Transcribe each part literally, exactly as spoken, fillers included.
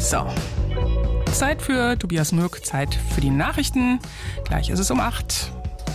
So, Zeit für Tobias Mürk, Zeit für die Nachrichten. Gleich ist es um acht.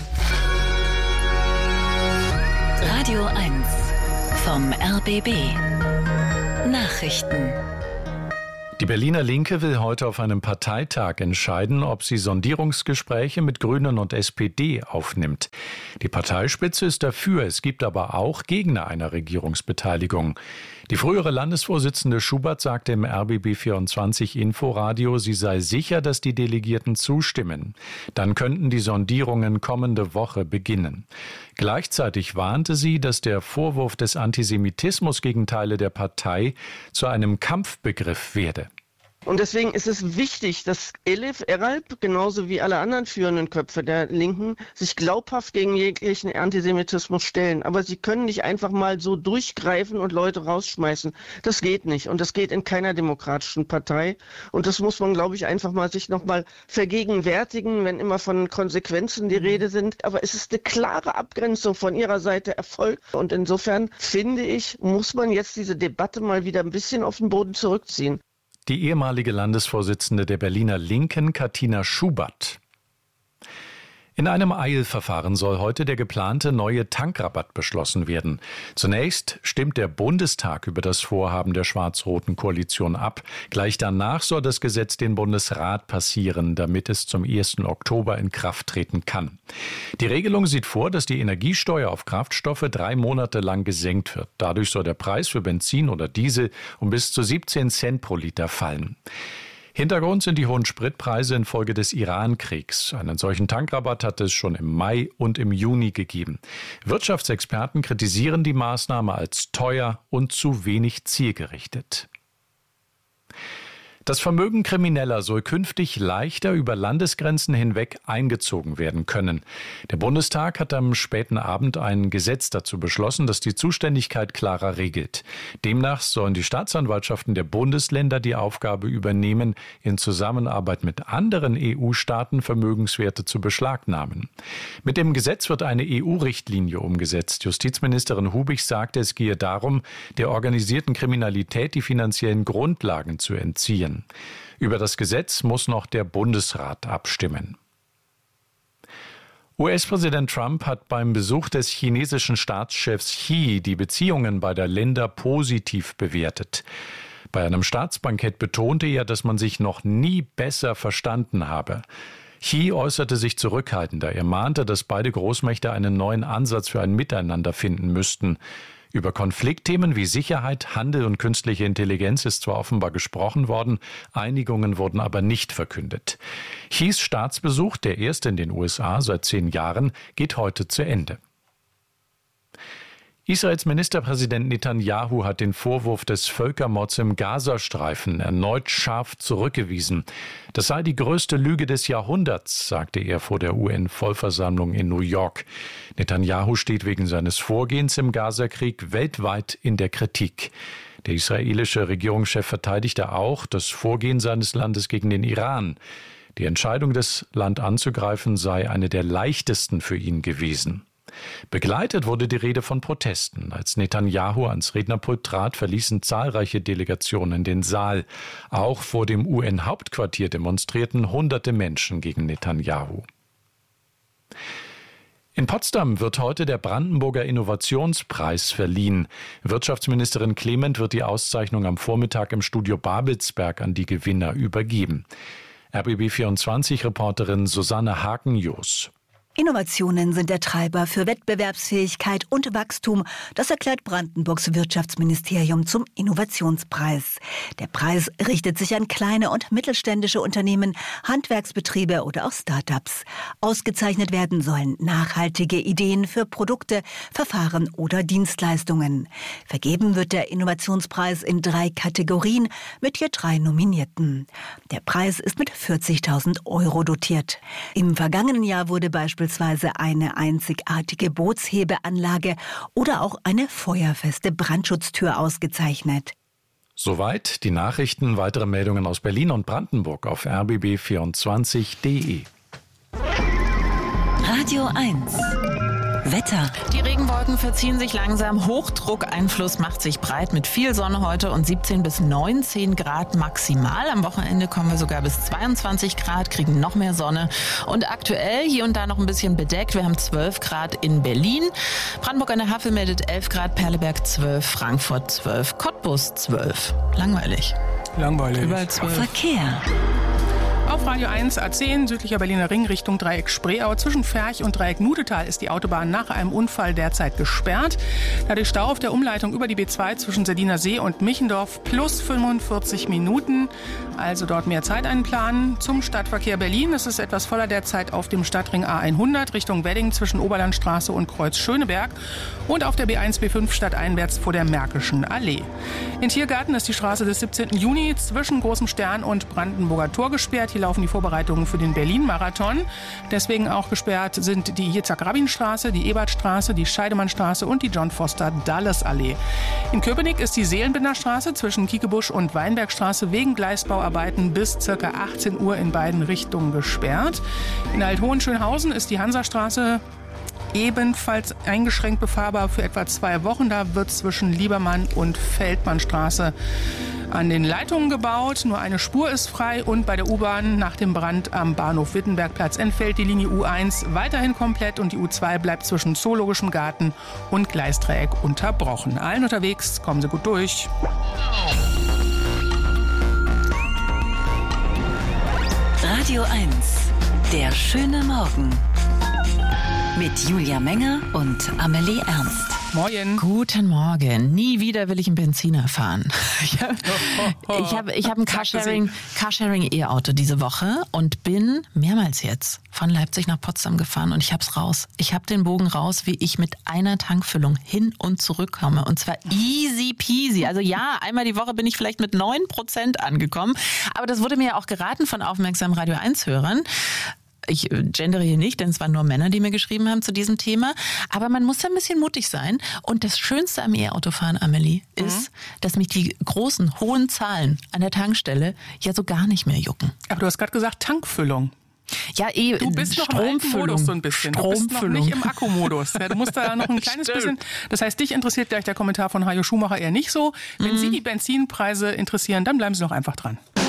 Radio eins vom R B B. Nachrichten. Die Berliner Linke will heute auf einem Parteitag entscheiden, ob sie Sondierungsgespräche mit Grünen und S P D aufnimmt. Die Parteispitze ist dafür, es gibt aber auch Gegner einer Regierungsbeteiligung. Die frühere Landesvorsitzende Schubert sagte im R B B vierundzwanzig Inforadio, sie sei sicher, dass die Delegierten zustimmen. Dann könnten die Sondierungen kommende Woche beginnen. Gleichzeitig warnte sie, dass der Vorwurf des Antisemitismus gegen Teile der Partei zu einem Kampfbegriff werde. Und deswegen ist es wichtig, dass Elif Eralp, genauso wie alle anderen führenden Köpfe der Linken, sich glaubhaft gegen jeglichen Antisemitismus stellen. Aber sie können nicht einfach mal so durchgreifen und Leute rausschmeißen. Das geht nicht. Und das geht in keiner demokratischen Partei. Und das muss man, glaube ich, einfach mal sich nochmal vergegenwärtigen, wenn immer von Konsequenzen die Rede sind. Aber es ist eine klare Abgrenzung von ihrer Seite erfolgt. Und insofern, finde ich, muss man jetzt diese Debatte mal wieder ein bisschen auf den Boden zurückziehen. Die ehemalige Landesvorsitzende der Berliner Linken, Katina Schubert. In einem Eilverfahren soll heute der geplante neue Tankrabatt beschlossen werden. Zunächst stimmt der Bundestag über das Vorhaben der schwarz-roten Koalition ab. Gleich danach soll das Gesetz den Bundesrat passieren, damit es zum ersten Oktober in Kraft treten kann. Die Regelung sieht vor, dass die Energiesteuer auf Kraftstoffe drei Monate lang gesenkt wird. Dadurch soll der Preis für Benzin oder Diesel um bis zu siebzehn Cent pro Liter fallen. Hintergrund sind die hohen Spritpreise infolge des Iran-Kriegs. Einen solchen Tankrabatt hat es schon im Mai und im Juni gegeben. Wirtschaftsexperten kritisieren die Maßnahme als teuer und zu wenig zielgerichtet. Das Vermögen Krimineller soll künftig leichter über Landesgrenzen hinweg eingezogen werden können. Der Bundestag hat am späten Abend ein Gesetz dazu beschlossen, das die Zuständigkeit klarer regelt. Demnach sollen die Staatsanwaltschaften der Bundesländer die Aufgabe übernehmen, in Zusammenarbeit mit anderen E U-Staaten Vermögenswerte zu beschlagnahmen. Mit dem Gesetz wird eine E U-Richtlinie umgesetzt. Justizministerin Hubig sagte, es gehe darum, der organisierten Kriminalität die finanziellen Grundlagen zu entziehen. Über das Gesetz muss noch der Bundesrat abstimmen. U S-Präsident Trump hat beim Besuch des chinesischen Staatschefs Xi die Beziehungen beider Länder positiv bewertet. Bei einem Staatsbankett betonte er, dass man sich noch nie besser verstanden habe. Xi äußerte sich zurückhaltender. Er mahnte, dass beide Großmächte einen neuen Ansatz für ein Miteinander finden müssten. Über Konfliktthemen wie Sicherheit, Handel und künstliche Intelligenz ist zwar offenbar gesprochen worden, Einigungen wurden aber nicht verkündet. Xis Staatsbesuch, der erste in den U S A seit zehn Jahren, geht heute zu Ende. Israels Ministerpräsident Netanyahu hat den Vorwurf des Völkermords im Gazastreifen erneut scharf zurückgewiesen. Das sei die größte Lüge des Jahrhunderts, sagte er vor der U N-Vollversammlung in New York. Netanyahu steht wegen seines Vorgehens im Gazakrieg weltweit in der Kritik. Der israelische Regierungschef verteidigte auch das Vorgehen seines Landes gegen den Iran. Die Entscheidung, das Land anzugreifen, sei eine der leichtesten für ihn gewesen. Begleitet wurde die Rede von Protesten. Als Netanyahu ans Rednerpult trat, verließen zahlreiche Delegationen den Saal. Auch vor dem U N-Hauptquartier demonstrierten hunderte Menschen gegen Netanyahu. In Potsdam wird heute der Brandenburger Innovationspreis verliehen. Wirtschaftsministerin Clement wird die Auszeichnung am Vormittag im Studio Babelsberg an die Gewinner übergeben. R B B vierundzwanzig-Reporterin Susanne Haken-Joos. Innovationen sind der Treiber für Wettbewerbsfähigkeit und Wachstum. Das erklärt Brandenburgs Wirtschaftsministerium zum Innovationspreis. Der Preis richtet sich an kleine und mittelständische Unternehmen, Handwerksbetriebe oder auch Start-ups. Ausgezeichnet werden sollen nachhaltige Ideen für Produkte, Verfahren oder Dienstleistungen. Vergeben wird der Innovationspreis in drei Kategorien mit je drei Nominierten. Der Preis ist mit vierzigtausend Euro dotiert. Im vergangenen Jahr wurde beispielsweise Beispielsweise eine einzigartige Bootshebeanlage oder auch eine feuerfeste Brandschutztür ausgezeichnet. Soweit die Nachrichten. Weitere Meldungen aus Berlin und Brandenburg auf r b b vierundzwanzig punkt d e. Radio eins. Wetter. Die Regenwolken verziehen sich langsam. Hochdruckeinfluss macht sich breit mit viel Sonne heute und siebzehn bis neunzehn Grad maximal. Am Wochenende kommen wir sogar bis zweiundzwanzig Grad, kriegen noch mehr Sonne. Und aktuell hier und da noch ein bisschen bedeckt. Wir haben zwölf Grad in Berlin. Brandenburg an der Havel meldet elf Grad, Perleberg zwölf, Frankfurt zwölf, Cottbus zwölf. Langweilig. Langweilig. Überall zwölf. Verkehr. Auf Radio eins A zehn, südlicher Berliner Ring Richtung Dreieck Spreeau. Zwischen Ferch und Dreieck Nudetal ist die Autobahn nach einem Unfall derzeit gesperrt. Dadurch Stau auf der Umleitung über die B zwei zwischen Sardiner See und Michendorf plus fünfundvierzig Minuten. Also dort mehr Zeit einplanen. Zum Stadtverkehr Berlin. Es ist etwas voller derzeit auf dem Stadtring A hundert Richtung Wedding zwischen Oberlandstraße und Kreuz Schöneberg. Und auf der B eins B fünf stadteinwärts vor der Märkischen Allee. In Tiergarten ist die Straße des siebzehnten Juni zwischen Großem Stern und Brandenburger Tor gesperrt. Hier laufen die Vorbereitungen für den Berlin-Marathon. Deswegen auch gesperrt sind die Yitzhak-Rabin-Straße, die Ebertstraße, die Scheidemannstraße und die John-Foster-Dulles-Allee. In Köpenick ist die Seelenbinderstraße zwischen Kiekebusch und Weinbergstraße wegen Gleisbauarbeiten bis ca. achtzehn Uhr in beiden Richtungen gesperrt. In Alt-Hohenschönhausen ist die Hansastraße ebenfalls eingeschränkt befahrbar für etwa zwei Wochen. Da wird zwischen Liebermann und Feldmannstraße an den Leitungen gebaut. Nur eine Spur ist frei und bei der U-Bahn nach dem Brand am Bahnhof Wittenbergplatz entfällt die Linie U eins weiterhin komplett und die U zwei bleibt zwischen Zoologischem Garten und Gleisdreieck unterbrochen. Allen unterwegs, kommen Sie gut durch. Radio eins. Der schöne Morgen. Mit Julia Menger und Amelie Ernst. Moin. Guten Morgen. Nie wieder will ich einen Benziner fahren. Ich habe ich hab, ich hab ein Carsharing, Carsharing-E-Auto diese Woche und bin mehrmals jetzt von Leipzig nach Potsdam gefahren und ich hab's raus. Ich habe den Bogen raus, wie ich mit einer Tankfüllung hin und zurück komme. Und zwar easy peasy. Also ja, einmal die Woche bin ich vielleicht mit neun Prozent angekommen. Aber das wurde mir ja auch geraten von aufmerksamen Radio eins Hörern. Ich gendere hier nicht, denn es waren nur Männer, die mir geschrieben haben zu diesem Thema. Aber man muss da ein bisschen mutig sein. Und das Schönste am E-Autofahren, Amelie, ist, mhm. dass mich die großen, hohen Zahlen an der Tankstelle ja so gar nicht mehr jucken. Aber du hast gerade gesagt Tankfüllung. Ja, eh, du bist noch im alten Modus so ein bisschen. Du bist noch nicht im Akkumodus. Ja, du musst da noch ein kleines bisschen. Das heißt, dich interessiert gleich der Kommentar von Hajo Schumacher eher nicht so. Wenn mhm. Sie die Benzinpreise interessieren, dann bleiben Sie doch einfach dran.